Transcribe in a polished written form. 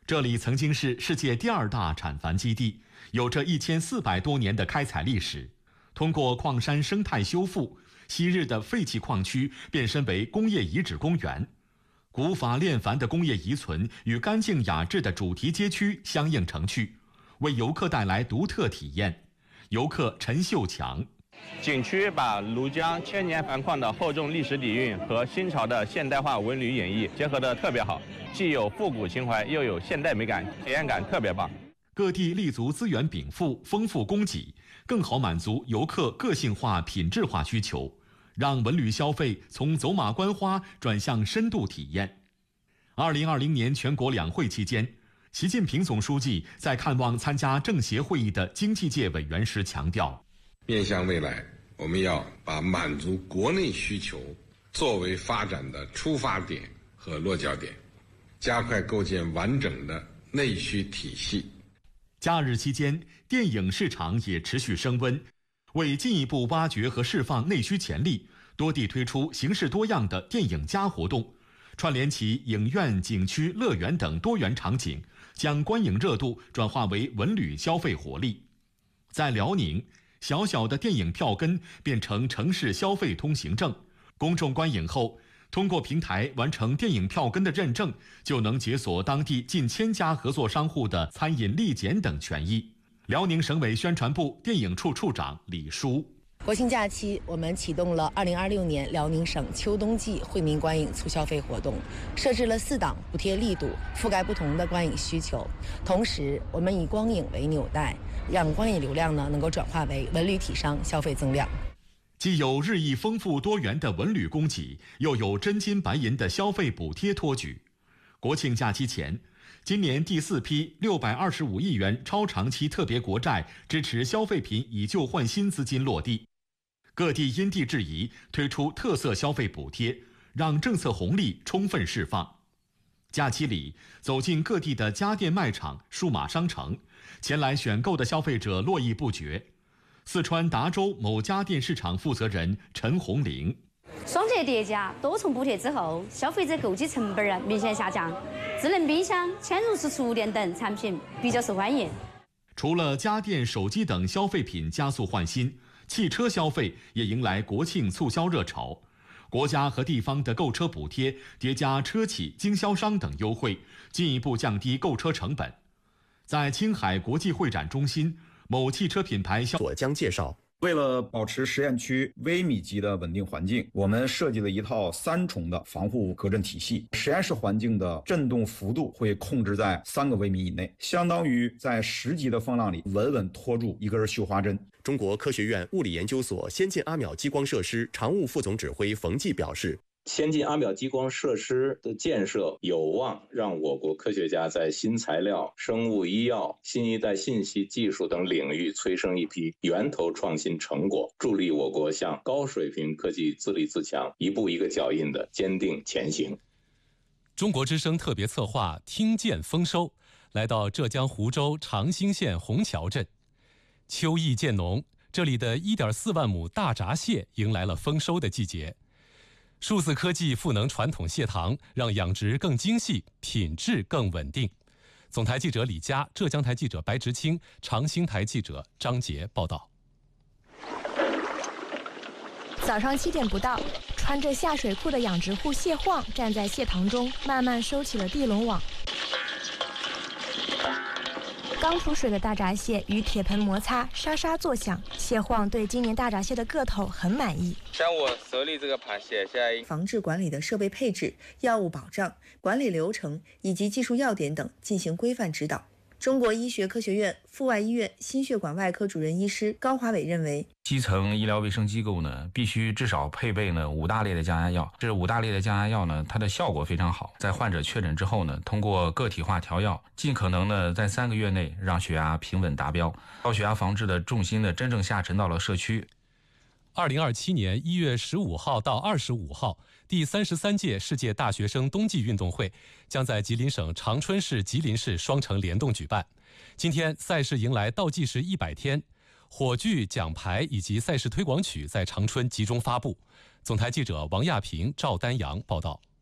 这里曾经是世界第2大产繁基地，有着1400多年的开采历史。通过矿山生态修复，昔日的废弃矿区变身为工业遗址公园。古法炼繁的工业遗存与干净雅致的主题街区相映成趣，为游客带来独特体验。游客陈秀强。 景区把庐江千年繁矿的厚重历史底蕴和新潮的现代化文旅演绎结合得特别好，既有复古情怀，又有现代美感，体验感特别棒。 各地立足资源禀赋，丰富供给，更好满足游客个性化、品质化需求，让文旅消费从走马观花转向深度体验。2020年全国两会期间，习近平总书记在看望参加政协会议的经济界委员时强调， 面向未来，我们要把满足国内需求作为发展的出发点和落脚点，加快构建完整的内需体系。 假日期间，电影市场也持续升温。为进一步挖掘和释放内需潜力，多地推出形式多样的电影+活动，串联起影院、景区、乐园等多元场景，将观影热度转化为文旅消费活力。在辽宁，小小的电影票根变成城市消费通行证，公众观影后，通过平台完成电影票根的认证，就能解锁当地近1000家合作商户的餐饮立检等权益。辽宁省委宣传部电影处处长李书。 国庆假期，我们启动了2026年辽宁省秋冬季惠民观影促消费活动，设置了4档补贴力度，覆盖不同的观影需求。同时，我们以光影为纽带，让观影流量能够转化为文旅体商消费增量。 既有日益丰富多元的文旅供给，又有真金白银的消费补贴托举。国庆假期前，今年第4批625亿元超长期特别国债支持消费品以旧换新资金落地。各地因地制宜推出特色消费补贴，让政策红利充分释放。假期里，走进各地的家电卖场、数码商城，前来选购的消费者络绎不绝。四川达州某家电市场负责人陈红玲： 双节叠加，多重补贴之后，消费者购机成本明显下降，智能冰箱、嵌入式厨电等产品比较受欢迎。 除了家电、手机等消费品加速换新，汽车消费也迎来国庆促销热潮。国家和地方的购车补贴叠加车企、经销商等优惠，进一步降低购车成本。在青海国际会展中心，某汽车品牌所将介绍， 为了保持实验区微米级的稳定环境，我们设计了一套3重的防护隔震体系。实验室环境的震动幅度会控制在3个微米以内，相当于在10级的风浪里稳稳拖住一根绣花针。 中国科学院物理研究所先进阿邈激光设施常务副总指挥冯骥表示， 先进阿邈激光设施的建设有望让我国科学家在新材料、生物医药、新一代信息技术等领域催生一批源头创新成果，助力我国向高水平科技自立自强一步一个脚印的坚定前行。 中国之声特别策划听见丰收，来到浙江湖州长兴县虹桥镇。秋意渐浓，这里的1.4万亩大闸蟹迎来了丰收的季节。数字科技赋能传统蟹塘，让养殖更精细，品质更稳定。总台记者李佳，浙江台记者白植清，长兴台记者张杰报道。 早上7点不到，穿着下水裤的养殖户谢晃站在蟹塘中，慢慢收起了地笼网。刚出水的大闸蟹与铁盆摩擦，沙沙作响。谢晃对今年大闸蟹的个头很满意。 像我手里这个螃蟹，现在防治管理的设备配置、药物保障、管理流程以及技术要点等进行规范指导。中国医学科学院阜外医院心血管外科主任医师高华伟认为， 基层医疗卫生机构呢，必须至少配备呢5大类的降压药。这5大类的降压药呢，它的效果非常好。在患者确诊之后呢，通过个体化调药，尽可能呢在3个月内让血压平稳达标。高血压防治的重心呢，真正下沉到了社区。 2027年1月15号到25号，第33届世界大学生冬季运动会将在吉林省长春市、吉林市双城联动举办。今天赛事迎来倒计时100天，火炬、奖牌以及赛事推广曲在长春集中发布。总台记者王亚平、赵丹阳报道。